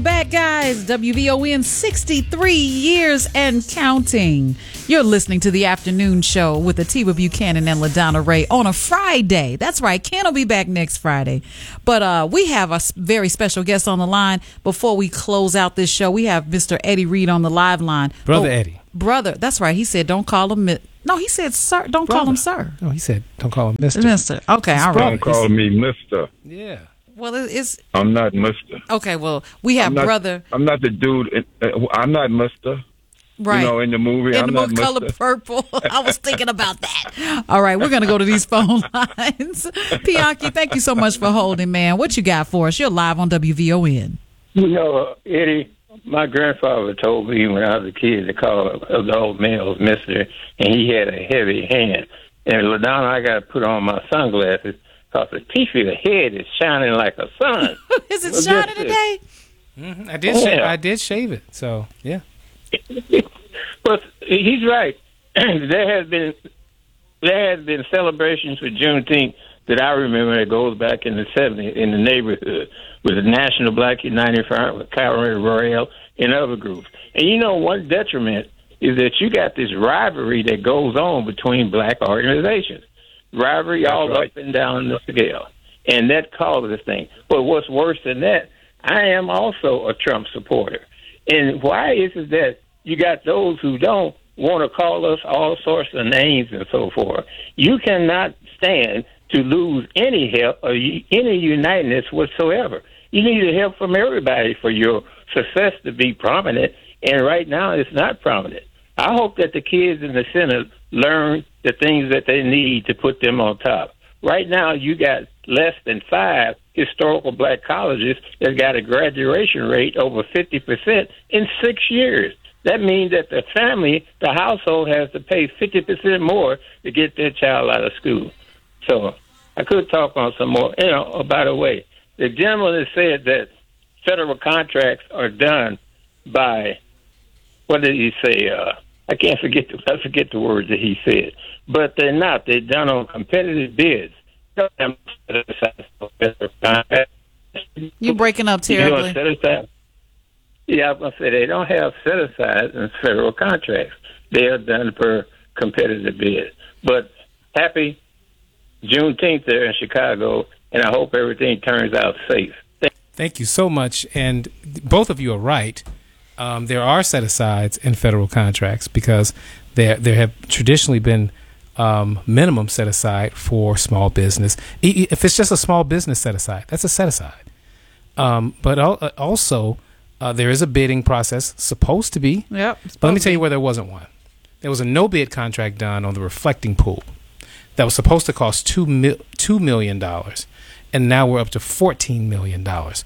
Back, guys. WVON 63 years and counting. You're listening to the afternoon show with Atiba Buchanan and LaDonna Ray on a Friday. That's right. Ken will be back next Friday. But we have a very special guest on the line. Before we close out this show, we have Mr. Eddie Reed on the live line. Brother Eddie. Brother. That's right. He said, don't call him... No, he said, sir. Don't call him sir. No, he said, don't call him Mr. Mr. Okay, all right. Don't call me Mr. Yeah. Well, it's... I'm not Mr. Okay, well, we have brother... I'm not the dude. I'm not Mr. Right. You know, in the movie, in I'm the not movie Color Mr. Purple. I was thinking about that. All right, we're going to go to these phone lines. Bianchi, thank you so much for holding, man. What you got for us? You're live on WVON. You know, Eddie, my grandfather told me when I was a kid to call adult males Mister, and he had a heavy hand. And LaDonna, I got to put on my sunglasses because the teeth of the head is shining like a sun. Is it shining today? Mm-hmm. I did shave it, so yeah. But he's right. There has been celebrations for Juneteenth that I remember that goes back in the 70s in the neighborhood with the National Black United Front, with Kyron Royale and other groups. And you know, one detriment is that you got this rivalry that goes on between black organizations. Rivalry all right. Up and down the scale. And that causes this thing. But what's worse than that, I am also a Trump supporter. And why is it that you got those who don't want to call us all sorts of names and so forth? You cannot stand to lose any help or any unitedness whatsoever. You need the help from everybody for your success to be prominent, and right now it's not prominent. I hope that the kids in the Senate learn the things that they need to put them on top. Right now, you got less than 5 historical black colleges that got a graduation rate over 50% in 6 years. That means that the family, the household, has to pay 50% more to get their child out of school. So I could talk on some more. You know, by the way, the gentleman has said that federal contracts are done by, what did he say? I forget the words that he said. But they're not. They're done on competitive bids. You're breaking up terribly. Yeah, I was going to say they don't have set-asides in federal contracts. They are done per competitive bid. But happy Juneteenth there in Chicago, and I hope everything turns out safe. Thank you so much. And both of you are right. There are set-asides in federal contracts because there have traditionally been minimum set-aside for small business. If it's just a small business set-aside, that's a set-aside. But also, there is a bidding process, supposed to be. Yep. But let me tell you where there wasn't one. There was a no-bid contract done on the reflecting pool that was supposed to cost $2 million, and now we're up to $14 million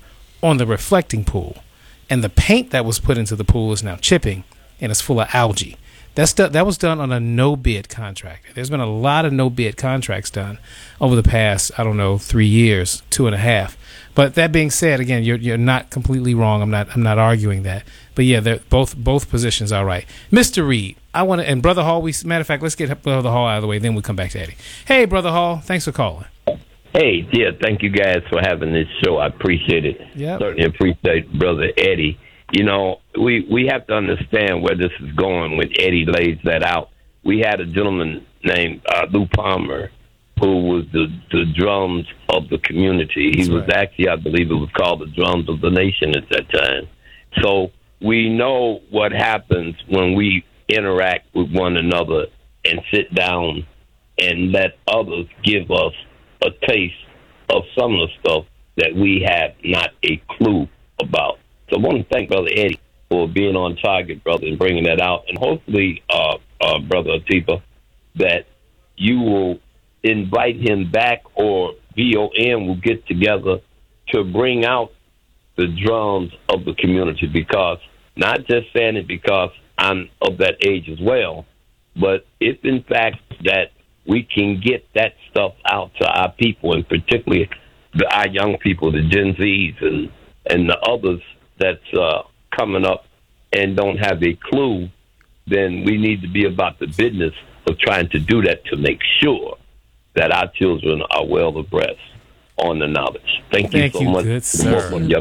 on the reflecting pool. And the paint that was put into the pool is now chipping, and it's full of algae. That was done on a no-bid contract. There's been a lot of no-bid contracts done over the past, 3 years, 2.5. But that being said, again, you're not completely wrong. I'm not arguing that. But yeah, both positions are right. Mr. Reed, and Brother Hall. Matter of fact, let's get Brother Hall out of the way, then we'll come back to Eddie. Hey, Brother Hall, thanks for calling. Hey, yeah, thank you guys for having this show. I appreciate it. Yep. Certainly appreciate Brother Eddie. You know, we have to understand where this is going when Eddie lays that out. We had a gentleman named Lou Palmer who was the drums of the community. He was actually, I believe it was called the drums of the nation at that time. So we know what happens when we interact with one another and sit down and let others give us a taste of some of the stuff that we have not a clue about. So I want to thank Brother Eddie for being on target, brother, and bringing that out. And hopefully, Brother Atiba, that you will invite him back, or VON will get together to bring out the drums of the community, because not just saying it because I'm of that age as well, but if in fact that we can get that stuff out to our people, and particularly our young people, the Gen Zs and the others that's coming up and don't have a clue, then we need to be about the business of trying to do that to make sure that our children are well abreast on the knowledge. Thank you so much. Good sir.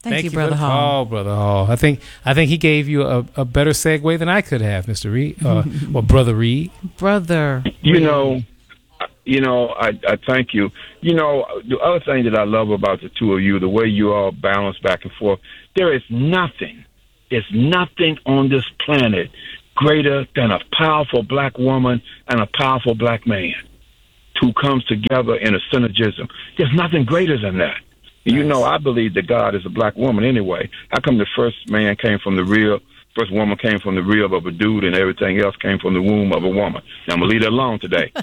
Thank you, for Brother the Hall. call, Brother Hall. I think he gave you a better segue than I could have, Mr. Reed, or Brother Reed. Brother. You know, I thank you. You know, the other thing that I love about the two of you, the way you all balance back and forth, there's nothing on this planet greater than a powerful black woman and a powerful black man who comes together in a synergism. There's nothing greater than that. Nice. You know, I believe that God is a black woman anyway. How come the first woman came from the rib of a dude and everything else came from the womb of a woman? Now, I'm going to leave that alone today.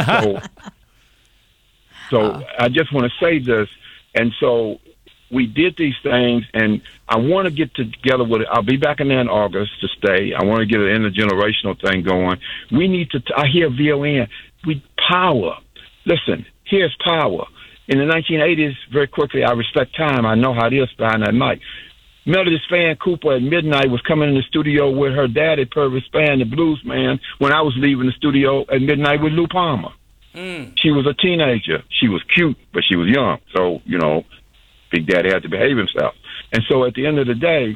So I just want to say this. And so we did these things, and I want to get together with it. I'll be back in there in August to stay. I want to get an intergenerational thing going. We need to, I hear VON, power. Listen, here's power. In the 1980s, very quickly, I respect time. I know how it is behind that mic. Melody Span Cooper at midnight was coming in the studio with her daddy, Purvis Span, the blues man, when I was leaving the studio at midnight with Lou Palmer. She was a teenager. She was cute, but she was young. So, you know, Big Daddy had to behave himself. And so at the end of the day,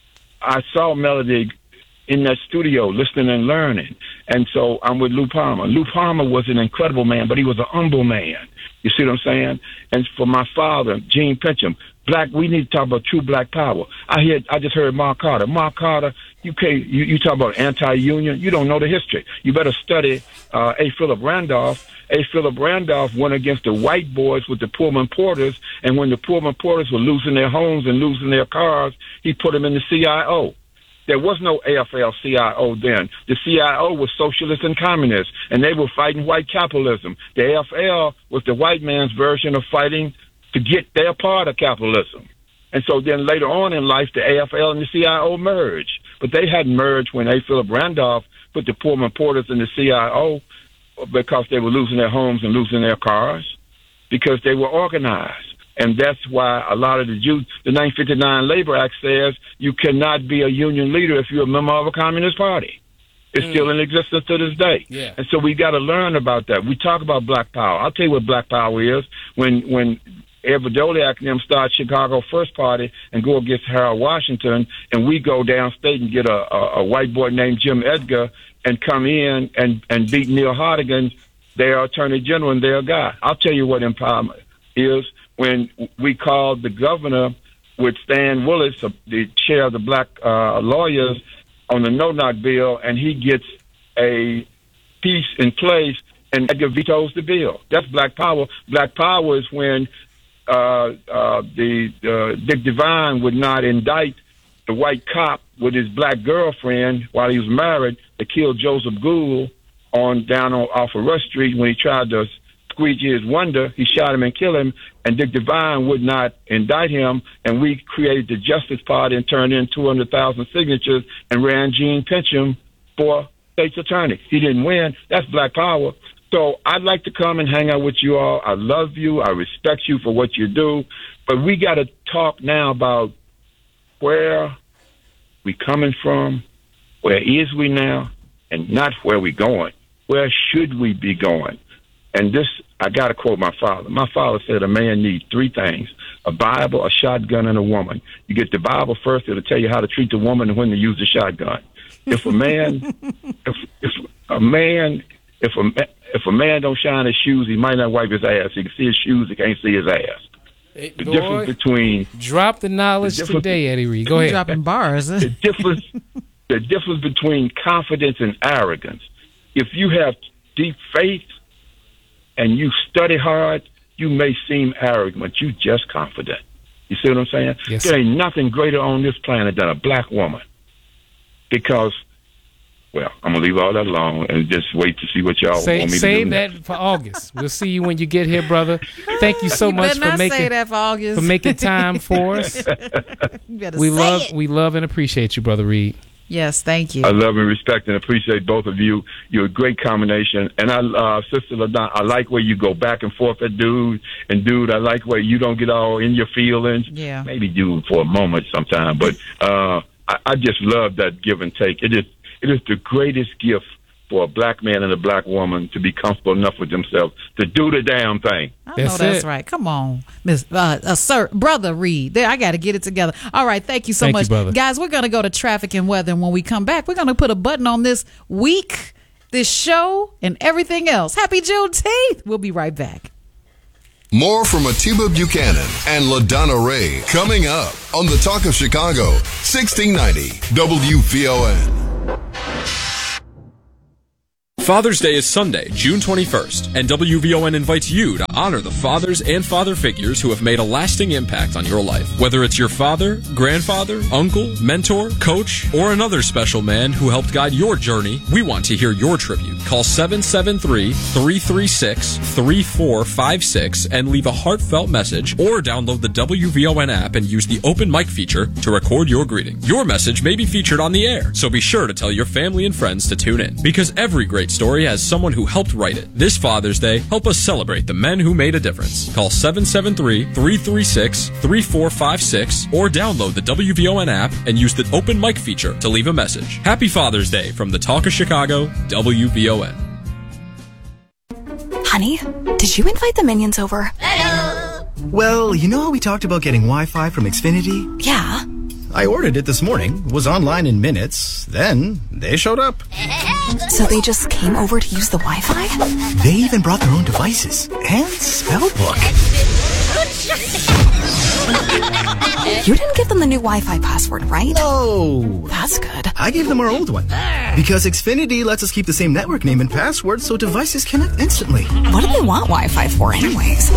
I saw Melody in that studio listening and learning. And so I'm with Lou Palmer. Lou Palmer was an incredible man, but he was an humble man. You see what I'm saying? And for my father, Gene Pincham, we need to talk about true black power. I just heard Mark Carter. Mark Carter, you talk about anti-union. You don't know the history. You better study A. Philip Randolph. A. Philip Randolph went against the white boys with the Pullman Porters, and when the Pullman Porters were losing their homes and losing their cars, he put them in the CIO. There was no AFL-CIO then. The CIO was socialists and communists, and they were fighting white capitalism. The AFL was the white man's version of fighting to get their part of capitalism. And so then later on in life, the AFL and the CIO merged. But they hadn't merged when A. Philip Randolph put the Pullman Porters in the CIO because they were losing their homes and losing their cars, because they were organized. And that's why a lot of the 959 Labor Act says you cannot be a union leader if you're a member of a communist party. It's still in existence to this day. Yeah. And so we got to learn about that. We talk about black power. I'll tell you what black power is. When Ed Vrdolyak and them start Chicago First Party and go against Harold Washington, and we go downstate and get a white boy named Jim Edgar and come in and beat Neil Hartigan, their attorney general and their guy. I'll tell you what empowerment is. When we called the governor with Stan Willis, the chair of the black lawyers, on the no-knock bill, and he gets a piece in place and Edgar vetoes the bill. That's black power. Black power is when Dick Devine would not indict the white cop with his black girlfriend while he was married that killed Joseph Gould off of Rush Street when he tried to squeegee his wonder. He shot him and killed him, and Dick Devine would not indict him, and we created the Justice Party and turned in 200,000 signatures and ran Gene Pincham for state's attorney. He didn't win. That's black power. So I'd like to come and hang out with you all. I love you. I respect you for what you do. But we got to talk now about where we coming from, where is we now, and not where we going. Where should we be going? And this, I got to quote my father. My father said a man needs three things: a Bible, a shotgun, and a woman. You get the Bible first; it'll tell you how to treat the woman and when to use the shotgun. If a man don't shine his shoes, he might not wipe his ass. He can see his shoes, he can't see his ass. The difference between drop the knowledge today, Eddie Reed. Go ahead. Dropping bars. The difference between confidence and arrogance. If you have deep faith and you study hard, you may seem arrogant, but you just confident. You see what I'm saying? Yes. There ain't nothing greater on this planet than a black woman. Because, well, I'm going to leave all that alone and just wait to see what y'all want me to do. Save that for August. We'll see you when you get here, brother. Thank you so much for making time for us. We love and appreciate you, Brother Reed. Yes, thank you. I love and respect and appreciate both of you. You're a great combination. And Sister LaDonna, I like where you go back and forth at dude. And dude, I like where you don't get all in your feelings. Yeah. Maybe do for a moment sometime. But I just love that give and take. It is the greatest gift for a black man and a black woman to be comfortable enough with themselves to do the damn thing. I know that's right. Come on, Miss Sir, Brother Reed. There, I got to get it together. All right, thank you so much, brother. Guys. We're gonna go to traffic and weather, and when we come back, we're gonna put a button on this week, this show, and everything else. Happy Juneteenth. We'll be right back. More from Atiba Buchanan and LaDonna Ray coming up on the Talk of Chicago, 1690 WVON. Father's Day is Sunday, June 21st, and WVON invites you to honor the fathers and father figures who have made a lasting impact on your life. Whether it's your father, grandfather, uncle, mentor, coach, or another special man who helped guide your journey, we want to hear your tribute. Call 773-336-3456 and leave a heartfelt message, or download the WVON app and use the open mic feature to record your greeting. Your message may be featured on the air, so be sure to tell your family and friends to tune in, because every great story has someone who helped write it. This Father's Day, help us celebrate the men who made a difference. Call 773-336-3456 or download the WVON app and use the open mic feature to leave a message. Happy Father's Day from the Talk of Chicago, WVON. Honey, did you invite the minions over? Hello. Well, you know how we talked about getting Wi-Fi from Xfinity? Yeah. I ordered it this morning, was online in minutes, then they showed up. So they just came over to use the Wi-Fi? They even brought their own devices and spell book. You didn't give them the new Wi-Fi password, right? No. That's good. I gave them our old one. Because Xfinity lets us keep the same network name and password so devices connect instantly. What do they want Wi-Fi for anyways?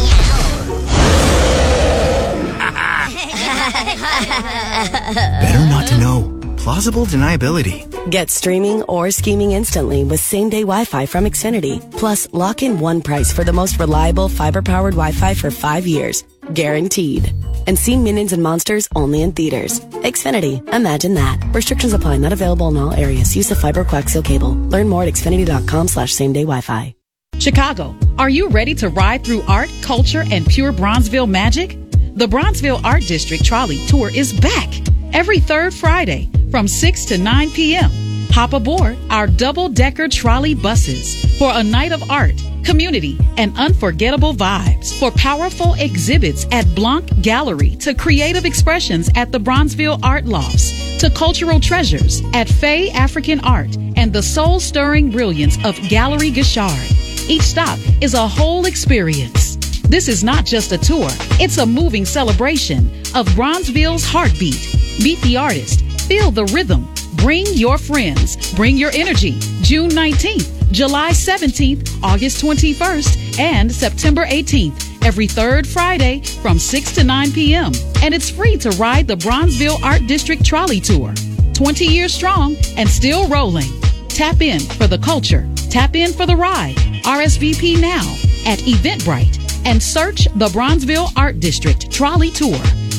Better not to know. Plausible deniability. Get streaming or scheming instantly with same-day Wi-Fi from Xfinity. Plus, lock in one price for the most reliable fiber-powered Wi-Fi for 5 years. Guaranteed. And see Minions and Monsters only in theaters. Xfinity. Imagine that. Restrictions apply. Not available in all areas. Use of fiber coaxial cable. Learn more at xfinity.com/same-day Wi-Fi. Chicago, are you ready to ride through art, culture, and pure Bronzeville magic? The Bronzeville Art District Trolley Tour is back every third Friday from 6 to 9 p.m. Hop aboard our double-decker trolley buses for a night of art, community, and unforgettable vibes. For powerful exhibits at Blanc Gallery to creative expressions at the Bronzeville Art Lofts to cultural treasures at Fay African Art and the soul-stirring brilliance of Gallery Gashard. Each stop is a whole experience. This is not just a tour, it's a moving celebration of Bronzeville's heartbeat. Meet the artist, feel the rhythm, bring your friends, bring your energy. June 19th, July 17th, August 21st, and September 18th, every third Friday from 6 to 9 p.m. And it's free to ride the Bronzeville Art District Trolley Tour. 20 years strong and still rolling. Tap in for the culture. Tap in for the ride. RSVP now at Eventbrite and search the Bronzeville Art District Trolley Tour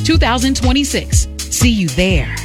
2026. See you there.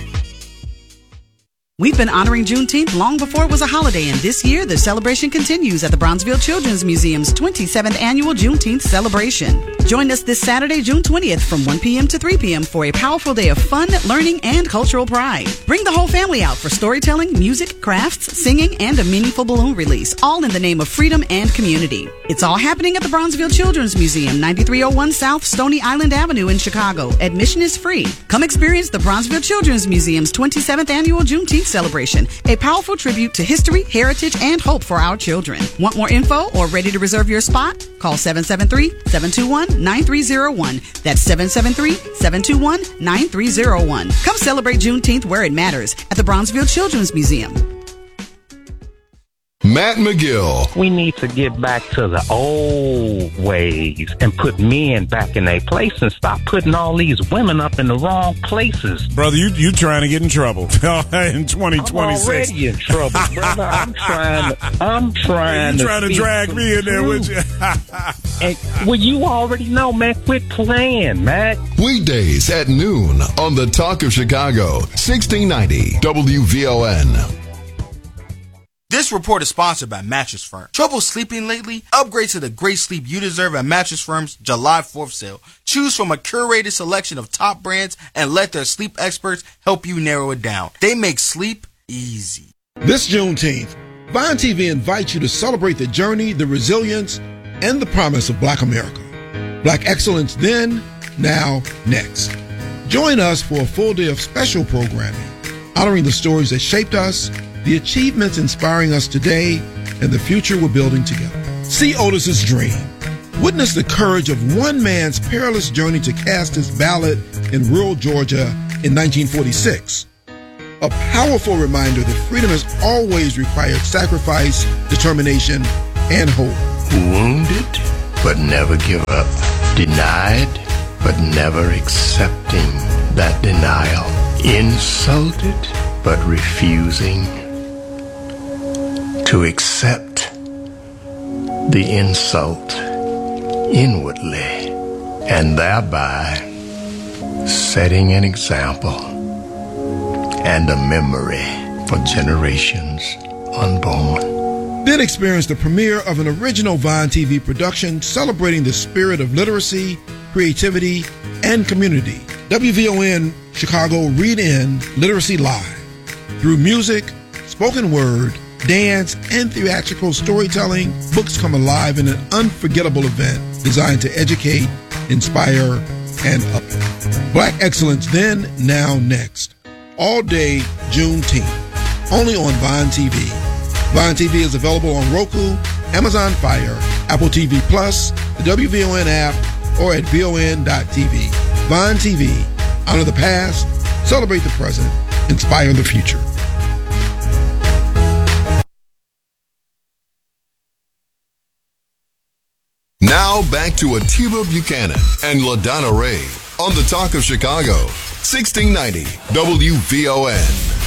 We've been honoring Juneteenth long before it was a holiday, and this year the celebration continues at the Bronzeville Children's Museum's 27th Annual Juneteenth Celebration. Join us this Saturday, June 20th from 1 p.m. to 3 p.m. for a powerful day of fun, learning, and cultural pride. Bring the whole family out for storytelling, music, crafts, singing, and a meaningful balloon release, all in the name of freedom and community. It's all happening at the Bronzeville Children's Museum, 9301 South Stony Island Avenue in Chicago. Admission is free. Come experience the Bronzeville Children's Museum's 27th Annual Juneteenth Celebration, a powerful tribute to history, heritage, and hope for our children. Want more info or ready to reserve your spot? Call 773-721-9301. That's 773-721-9301. Come celebrate Juneteenth where it matters at the Bronzeville Children's Museum. Matt McGill. We need to get back to the old ways and put men back in their place and stop putting all these women up in the wrong places. Brother, you trying to get in trouble in 2026. I'm already in trouble, brother. I'm trying you trying to drag me in there with you. And, well, you already know, man. Quit playing, man. Weekdays at noon on the Talk of Chicago, 1690 WVON. This report is sponsored by Mattress Firm. Trouble sleeping lately? Upgrade to the great sleep you deserve at Mattress Firm's July 4th sale. Choose from a curated selection of top brands and let their sleep experts help you narrow it down. They make sleep easy. This Juneteenth, Vine TV invites you to celebrate the journey, the resilience, and the promise of Black America. Black excellence then, now, next. Join us for a full day of special programming, honoring the stories that shaped us, the achievements inspiring us today, and the future we're building together. See Otis's dream. Witness the courage of one man's perilous journey to cast his ballot in rural Georgia in 1946. A powerful reminder that freedom has always required sacrifice, determination, and hope. Wounded, but never give up. Denied, but never accepting that denial. Insulted, but refusing to accept the insult inwardly, and thereby setting an example and a memory for generations unborn. Then experience the premiere of an original Vine TV production celebrating the spirit of literacy, creativity, and community. WVON Chicago Read In Literacy Live. Through music, spoken word, dance, and theatrical storytelling, books come alive in an unforgettable event designed to educate, inspire, and uplift. Black excellence then, now, next. All day Juneteenth, only on Vine TV. Vine TV is available on Roku, Amazon Fire, Apple TV Plus, the WVON app, or at VON.TV. Vine TV, honor the past, celebrate the present, inspire the future. Now back to Atiba Buchanan and LaDonna Ray on the Talk of Chicago, 1690 WVON.